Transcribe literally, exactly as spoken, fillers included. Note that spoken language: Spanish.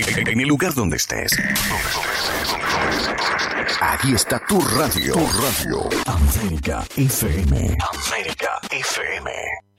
En el lugar donde estés. Aquí está tu radio. Tu radio. América F M. América F M.